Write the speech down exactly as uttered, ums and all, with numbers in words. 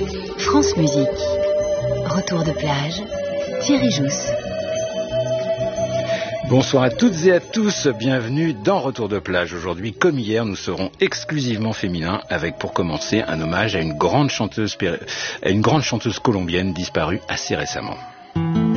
France Musique. Retour de plage, Thierry Jousse. Bonsoir à toutes et à tous, bienvenue dans Retour de plage. Aujourd'hui, comme hier, nous serons exclusivement féminins avec pour commencer un hommage à une grande chanteuse, à une grande chanteuse colombienne disparue assez récemment.